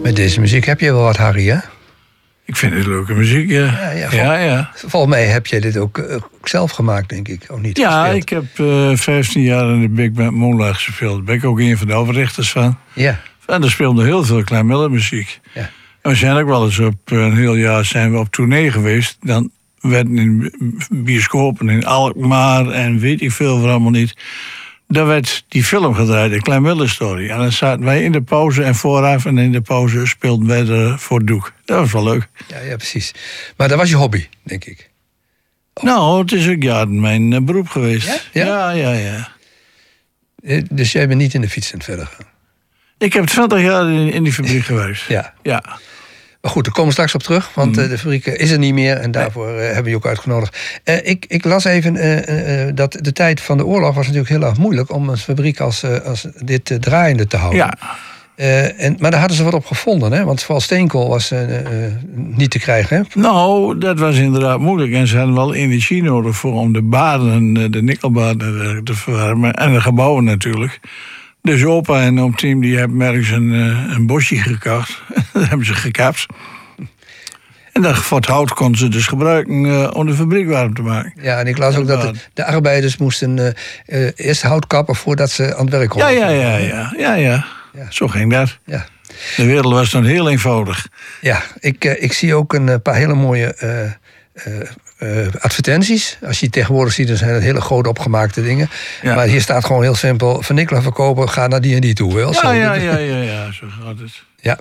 Met deze muziek heb je wel wat, Harry, hè? Ik vind het leuke muziek, ja. Ja. Volgens mij heb jij dit ook zelf gemaakt, denk ik, of niet? Ja, gespeeld? ik heb 15 jaar in de Big Band Moonlight gespeeld. Daar ben ik ook een van de oprichters van. Ja. En daar speelde heel veel Clem Miller muziek. Ja. En we zijn ook wel eens op een heel jaar zijn we op tournee geweest. Dan werden in bioscopen in Alkmaar en weet ik veel voor allemaal niet. Daar werd die film gedraaid, de Clem Miller Story. En dan zaten wij in de pauze en vooraf en in de pauze speelden wij er voor het doek. Dat was wel leuk. Ja, precies. Maar dat was je hobby, denk ik. Nou, het is ook jaren mijn beroep geweest. Ja? Ja. Dus jij bent niet in de fietsen verder gegaan? Ik heb 20 jaar in die fabriek geweest. Ja. Maar goed, daar komen we straks op terug, want de fabriek is er niet meer en daarvoor hebben we je ook uitgenodigd. Ik las even dat de tijd van de oorlog was natuurlijk heel erg moeilijk om een fabriek als dit draaiende te houden. Ja. Maar daar hadden ze wat op gevonden, hè? Want vooral steenkool was niet te krijgen. Hè? Nou, dat was inderdaad moeilijk. En ze hadden wel energie nodig om de baden, de nikkelbaden te verwarmen. En de gebouwen natuurlijk. Dus opa en oom Tim die hebben ergens een bosje gekocht. Dat hebben ze gekapt. En dat voor het hout konden ze dus gebruiken om de fabriek warm te maken. Ja, en ik las ook dat de arbeiders moesten eerst hout kappen voordat ze aan het werk konden. Ja. Zo ging dat. Ja. De wereld was dan heel eenvoudig. Ja, ik zie ook een paar hele mooie advertenties. Als je die tegenwoordig ziet, dan zijn het hele grote opgemaakte dingen. Ja. Maar hier staat gewoon heel simpel: vernikkelen, verkopen, ga naar die en die toe. Wel? Ja, zo gaat het. Ja.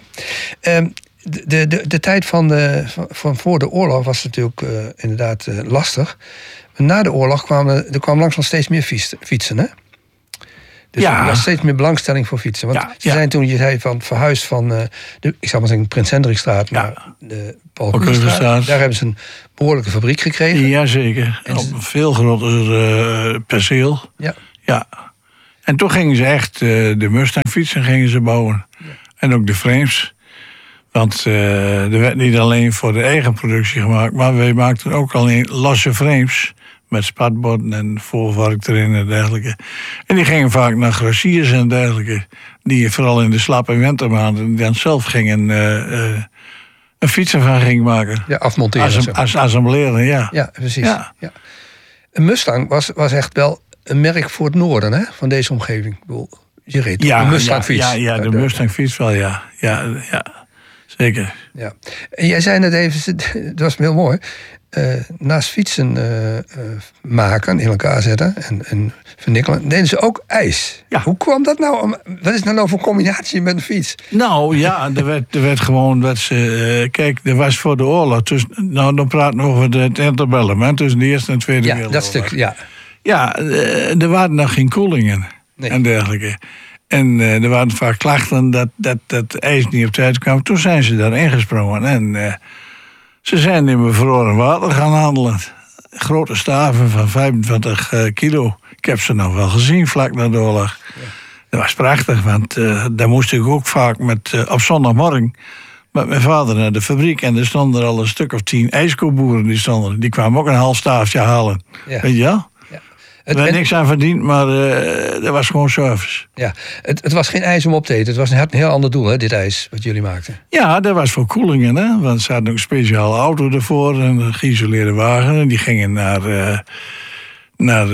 De tijd van voor de oorlog was natuurlijk inderdaad lastig. Maar na de oorlog kwam langzaam steeds meer fietsen, hè? Dus er was steeds meer belangstelling voor fietsen. Want ze zijn toen, je zei, verhuisd van ik zal maar zeggen Prins Hendrikstraat naar de Paul Krugerstraat. Daar hebben ze een behoorlijke fabriek gekregen. Jazeker, op een veel groter perceel. Ja. En toen gingen ze echt de Mustang-fietsen gingen ze bouwen. Ja. En ook de frames. Want er werd niet alleen voor de eigen productie gemaakt, maar wij maakten ook alleen losse frames. Met spatborden en voorvark erin en dergelijke. En die gingen vaak naar graciers en dergelijke. Die vooral in de slappe wintermaanden dan zelf gingen een fiets ervan gingen maken. Ja, afmonteren. Assembleren, ja. Ja, precies. Ja. Een Mustang was echt wel een merk voor het noorden, hè, van deze omgeving. Ik bedoel, je reed een Mustang-fiets. Ja, de Mustang-fiets wel, ja. Zeker. Ja. En jij zei net even, dat was heel mooi. Naast fietsen maken, in elkaar zetten en vernikkelen, deden ze ook ijs. Ja. Hoe kwam dat nou? Wat is nou voor combinatie met een fiets? Nou ja, er werd gewoon... kijk, er was voor de oorlog... dan praten we over het interbellum, tussen de Eerste en Tweede Wereldoorlog. Dat stuk, ja. Ja, er waren nog geen koelingen en dergelijke. En er waren vaak klachten dat ijs niet op tijd kwam. Toen zijn ze daar ingesprongen en... ze zijn in bevroren water gaan handelen. Grote staven van 25 kilo. Ik heb ze nog wel gezien vlak na de oorlog. Ja. Dat was prachtig, want daar moest ik ook vaak op zondagmorgen... met mijn vader naar de fabriek. En er stonden er al een stuk of 10 ijskoeboeren. Die kwamen ook een half staafje halen. Ja. Weet je wel? Er werd niks aan verdiend, maar dat was gewoon service. Ja, het was geen ijs om op te eten. Het had een heel ander doel, hè, dit ijs, wat jullie maakten. Ja, dat was voor koelingen, hè. Want ze hadden ook een speciale auto ervoor. Een geïsoleerde wagen. En die gingen naar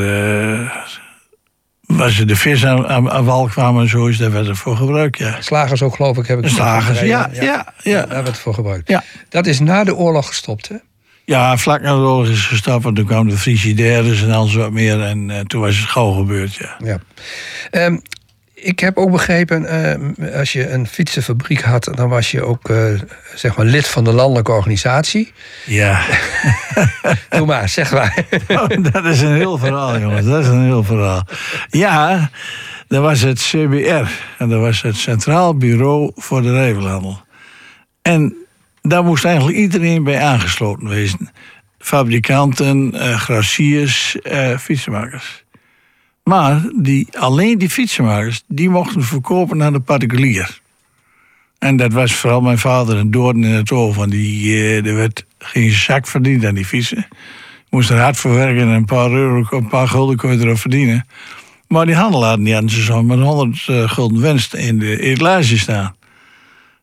waar ze de vis aan wal kwamen en zo is, daar werd het voor gebruikt, ja. Slagers ook, geloof ik, heb ik. Slagers, ja. Daar werd het voor gebruikt. Ja. Dat is na de oorlog gestopt, hè? Ja, vlak na de oorlog is gestapt, want toen kwamen de frigidaires en alles wat meer. En toen was het gauw gebeurd, ja. Ik heb ook begrepen, als je een fietsenfabriek had... dan was je ook zeg maar lid van de landelijke organisatie. Ja. Doe maar, zeg maar. Dat is een heel verhaal, jongens. Dat is een heel verhaal. Ja, dat was het CBR. En dat was het Centraal Bureau voor de Rijwielhandel. En... daar moest eigenlijk iedereen bij aangesloten wezen. Fabrikanten, graciers, fietsenmakers. Maar alleen die fietsenmakers, die mochten verkopen aan de particulier. En dat was vooral mijn vader een doorn in het oog. Want er werd geen zak verdiend aan die fietsen. Moest er hard voor werken en een paar gulden kon je erop verdienen. Maar die handelaar die hadden ze zo met 100 gulden winst in de etalage staan.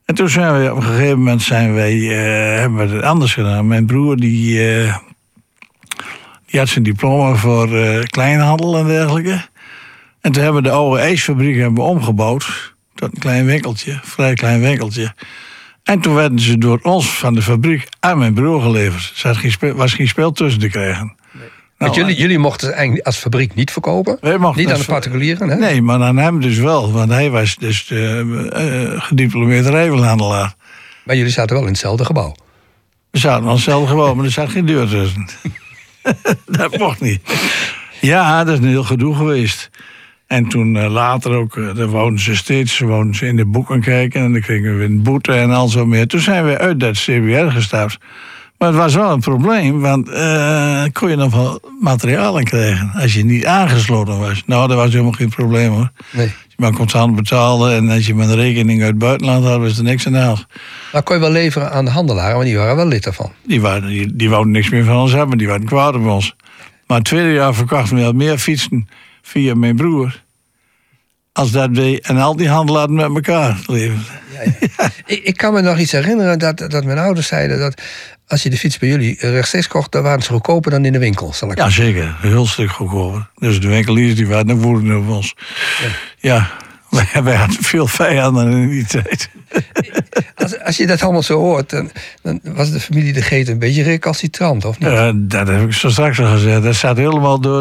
En toen zijn we op een gegeven moment hebben we het anders gedaan. Mijn broer die had zijn diploma voor kleinhandel en dergelijke. En toen hebben we de oude ijsfabriek omgebouwd tot een klein winkeltje, vrij klein winkeltje. En toen werden ze door ons van de fabriek aan mijn broer geleverd. Er was geen spel tussen te krijgen. Nee. Want jullie mochten eigenlijk als fabriek niet verkopen? Niet aan de particulieren? Hè? Nee, maar aan hem dus wel. Want hij was dus gediplomeerd rijwielhandelaar. Maar jullie zaten wel in hetzelfde gebouw? We zaten wel in hetzelfde gebouw, maar er zat geen deur tussen. Dat mocht niet. Ja, dat is een heel gedoe geweest. En toen later ook, daar woonden ze in de boeken kijken. En dan kregen we een boete en al zo meer. Toen zijn we uit dat CBR gestapt. Maar het was wel een probleem, want kon je nog wel materiaal in krijgen als je niet aangesloten was. Nou, dat was helemaal geen probleem hoor. Nee. Als je maar constant betaalde en als je met een rekening uit het buitenland had, was er niks aan de hand. Maar kon je wel leveren aan de handelaren, want die waren wel lid daarvan. Die wouden niks meer van ons hebben, die waren kwaad op ons. Maar het tweede jaar verkochten we al meer fietsen via mijn broer. Als dat wij en al die handelaars met elkaar leven. Ja. Ik kan me nog iets herinneren dat mijn ouders zeiden dat als je de fiets bij jullie rechtstreeks kocht, dan waren ze goedkoper dan in de winkel. Ja, zeker. Een heel stuk goedkoper. Dus de winkeliers die waren woedend op ons. Ja. Wij hadden veel vijanden in die tijd. Als je dat allemaal zo hoort, dan was de familie De Geet een beetje recalcitrant, of niet? Dat heb ik zo straks al gezegd. Dat staat helemaal door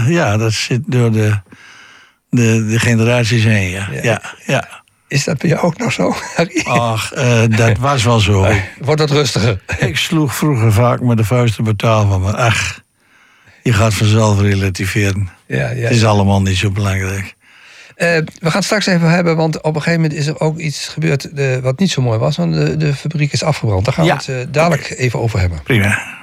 de generaties heen, ja. Is dat bij jou ook nog zo, Harry? Ach, dat was wel zo. Wordt dat rustiger? Ik sloeg vroeger vaak met de vuist op tafel, maar ach, je gaat vanzelf relativeren. Ja. Het is allemaal niet zo belangrijk. We gaan het straks even hebben, want op een gegeven moment is er ook iets gebeurd wat niet zo mooi was. Want de fabriek is afgebrand. Daar gaan we het dadelijk even over hebben. Prima.